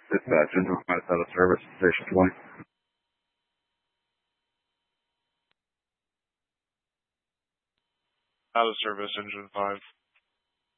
Dispatch, engine 5 out of service, station 20. Out of service, engine 5.